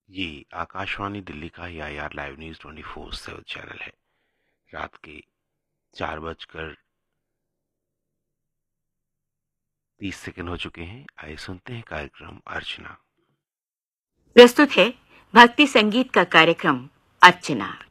ये आकाशवाणी दिल्ली का IR live news 24/7 channel है। रात के 4:30 हो चुके हैं। आइए सुनते हैं कार्यक्रम अर्चना। प्रस्तुत है भक्ति संगीत का कार्यक्रम अर्चना।